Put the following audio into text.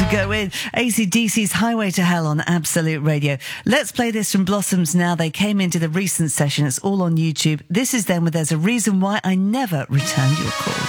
Go in. AC/DC's Highway to Hell on Absolute Radio. Let's play this from Blossoms now. They came into the recent session. It's all on YouTube. This is them with There's a Reason Why I Never Returned Your Call.